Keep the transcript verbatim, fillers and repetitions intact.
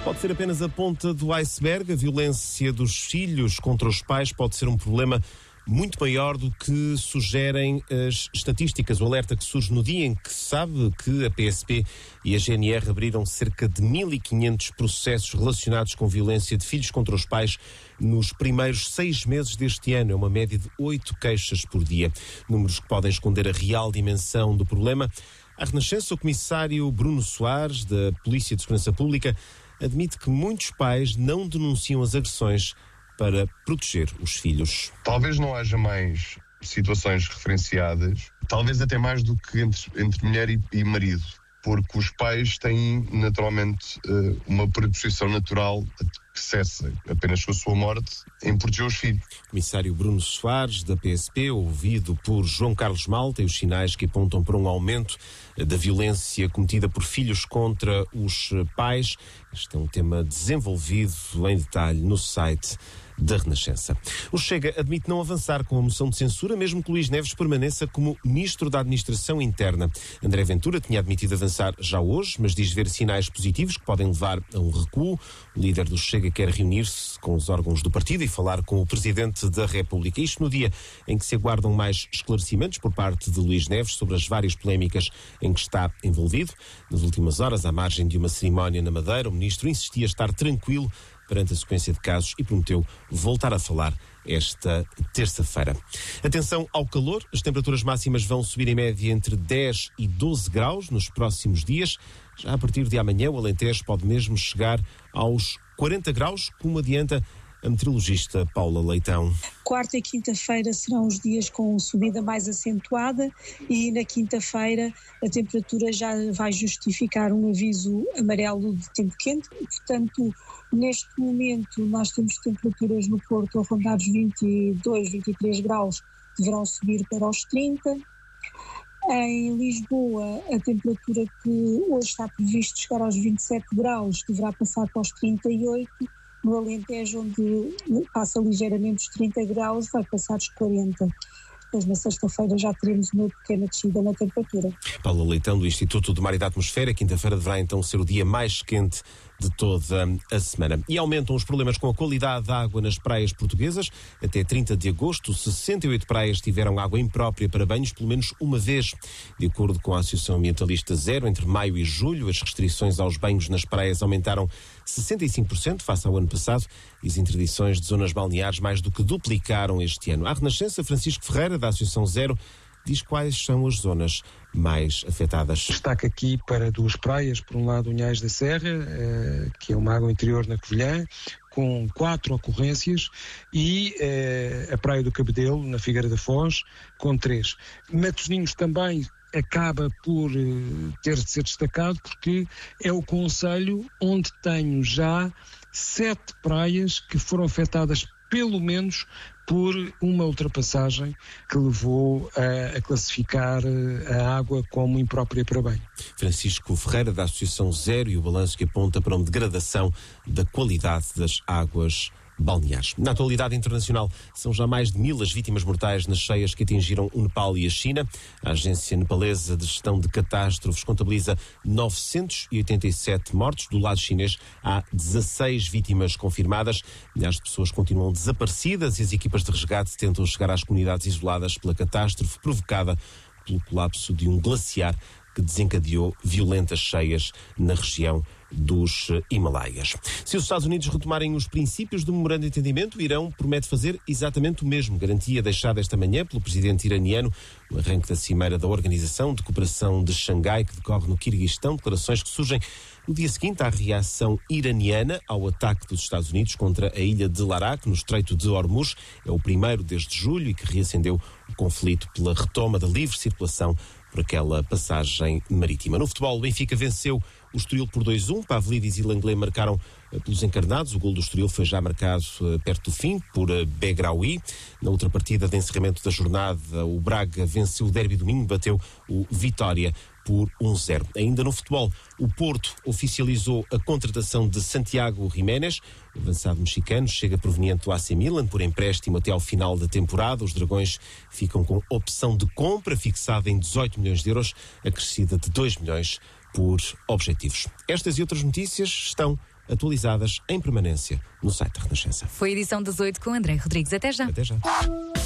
Pode ser apenas a ponta do iceberg. A violência dos filhos contra os pais pode ser um problema muito maior do que sugerem as estatísticas. O alerta que surge no dia em que se sabe que a P S P e a G N R abriram cerca de mil e quinhentos processos relacionados com violência de filhos contra os pais nos primeiros seis meses deste ano. É uma média de oito queixas por dia. Números que podem esconder a real dimensão do problema. À Renascença, o comissário Bruno Soares, da Polícia de Segurança Pública, admite que muitos pais não denunciam as agressões para proteger os filhos. Talvez não haja mais situações referenciadas, talvez até mais do que entre, entre mulher e, e marido, porque os pais têm naturalmente uma predisposição natural que cessa apenas com a sua morte em proteger os filhos. Comissário Bruno Soares, da P S P, ouvido por João Carlos Malta, e os sinais que apontam para um aumento da violência cometida por filhos contra os pais. Este é um tema desenvolvido em detalhe no site da Renascença. O Chega admite não avançar com a moção de censura, mesmo que Luís Neves permaneça como Ministro da Administração Interna. André Ventura tinha admitido avançar já hoje, mas diz ver sinais positivos que podem levar a um recuo. O líder do Chega quer reunir-se com os órgãos do partido e falar com o Presidente da República. Isto no dia em que se aguardam mais esclarecimentos por parte de Luís Neves sobre as várias polémicas em que está envolvido. Nas últimas horas, à margem de uma cerimónia na Madeira, o Ministro insistia estar tranquilo perante a sequência de casos e prometeu voltar a falar esta terça-feira. Atenção ao calor. As temperaturas máximas vão subir em média entre dez e doze graus nos próximos dias. Já a partir de amanhã, o Alentejo pode mesmo chegar aos quarenta graus, como adianta a meteorologista Paula Leitão. Quarta e quinta-feira serão os dias com subida mais acentuada e na quinta-feira a temperatura já vai justificar um aviso amarelo de tempo quente. Portanto, neste momento nós temos temperaturas no Porto a rondar os vinte e dois, vinte e três graus, deverão subir para os trinta. Em Lisboa, a temperatura que hoje está previsto chegar aos vinte e sete graus deverá passar para os trinta e oito. No Alentejo, onde passa ligeiramente os trinta graus, vai passar os quarenta. Depois, na sexta-feira, já teremos uma pequena descida na temperatura. Paula Leitão, do Instituto do Mar e da Atmosfera. Quinta-feira deverá então ser o dia mais quente de toda a semana. E aumentam os problemas com a qualidade da água nas praias portuguesas. Até trinta de agosto, sessenta e oito praias tiveram água imprópria para banhos pelo menos uma vez. De acordo com a Associação Ambientalista Zero, entre maio e julho, as restrições aos banhos nas praias aumentaram sessenta e cinco por cento face ao ano passado e as interdições de zonas balneares mais do que duplicaram este ano. À Renascença, Francisco Ferreira, da Associação Zero, diz quais são as zonas mais afetadas. Destaque aqui para duas praias, por um lado Unhais da Serra, eh, que é uma água interior na Covilhã, com quatro ocorrências, e eh, a Praia do Cabedelo, na Figueira da Foz, com três. Matosinhos também acaba por eh, ter de ser destacado, porque é o concelho onde tenho já sete praias que foram afetadas pelo menos por uma ultrapassagem que levou a, a classificar a água como imprópria para banho. Francisco Ferreira, da Associação Zero, e o balanço que aponta para uma degradação da qualidade das águas balneares. Na atualidade internacional, são já mais de mil as vítimas mortais nas cheias que atingiram o Nepal e a China. A Agência Nepalesa de Gestão de Catástrofes contabiliza novecentos e oitenta e sete mortos. Do lado chinês, há dezasseis vítimas confirmadas. Milhares de pessoas continuam desaparecidas e as equipas de resgate tentam chegar às comunidades isoladas pela catástrofe provocada pelo colapso de um glaciar que desencadeou violentas cheias na região dos Himalaias. Se os Estados Unidos retomarem os princípios do memorando de entendimento, o Irão promete fazer exatamente o mesmo. Garantia deixada esta manhã pelo presidente iraniano no arranque da cimeira da Organização de Cooperação de Xangai, que decorre no Quirguistão. Declarações que surgem no dia seguinte à reação iraniana ao ataque dos Estados Unidos contra a ilha de Larak, no Estreito de Hormuz. É o primeiro desde julho e que reacendeu o conflito pela retoma da livre circulação por aquela passagem marítima. No futebol, o Benfica venceu o Estoril por dois a um. Pavlidis e Langlais marcaram uh, pelos encarnados. O gol do Estoril foi já marcado uh, perto do fim por uh, Begraoui. Na outra partida de encerramento da jornada, o Braga venceu o Derby domingo, bateu o Vitória por um a zero. Ainda no futebol, o Porto oficializou a contratação de Santiago Jiménez. O avançado mexicano chega proveniente do A C Milan por empréstimo até ao final da temporada. Os dragões ficam com opção de compra fixada em dezoito milhões de euros, acrescida de dois milhões por objetivos. Estas e outras notícias estão atualizadas em permanência no site da Renascença. Foi a edição dezoito com André Rodrigues. Até já. Até já.